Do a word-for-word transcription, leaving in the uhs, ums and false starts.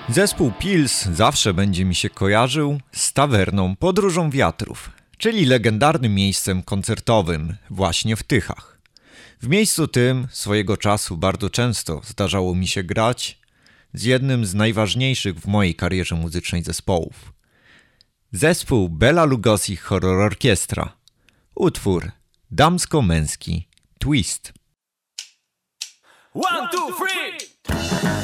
Zespół Pils zawsze będzie mi się kojarzył z tawerną Podróżą Wiatrów, czyli legendarnym miejscem koncertowym właśnie w Tychach. W miejscu tym swojego czasu bardzo często zdarzało mi się grać z jednym z najważniejszych w mojej karierze muzycznej zespołów. Zespół Bela Lugosi Horror Orkiestra. Utwór damsko-męski Twist. One, two, three!